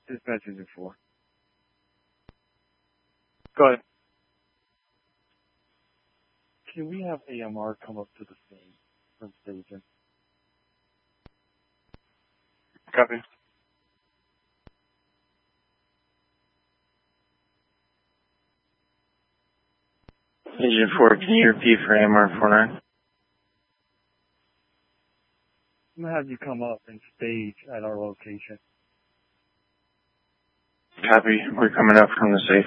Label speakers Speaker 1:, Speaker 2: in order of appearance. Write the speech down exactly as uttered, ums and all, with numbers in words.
Speaker 1: Dispatch Agent four. Go ahead. Can we have A M R come up to the scene from staging? Copy.
Speaker 2: Agent four, can you repeat for A M R forty-nine?
Speaker 1: I'm going to have you come up and stage at our location.
Speaker 2: Copy. We're coming up from the safe.